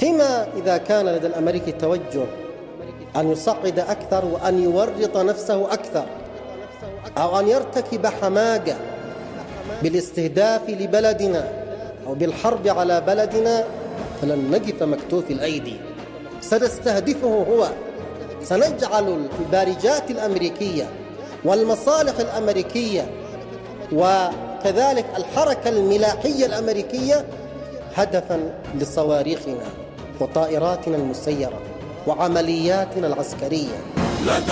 فيما إذا كان لدى الأمريكي توجه أن يصعد أكثر وأن يورط نفسه أكثر، أو أن يرتكب حماقة بالاستهداف لبلدنا أو بالحرب على بلدنا، فلن نقف مكتوف الأيدي، سنستهدفه هو. سنجعل البارجات الأمريكية والمصالح الأمريكية وكذلك الحركة الملاحية الأمريكية هدفاً لصواريخنا وطائراتنا المسيرة وعملياتنا العسكرية.